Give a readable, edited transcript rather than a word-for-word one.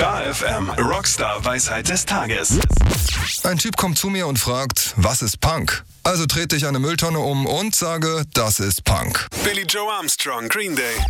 Star FM Rockstar Weisheit des Tages. Ein Typ kommt zu mir und fragt, was ist Punk? Also trete ich eine Mülltonne um und sage, das ist Punk. Billy Joe Armstrong, Green Day.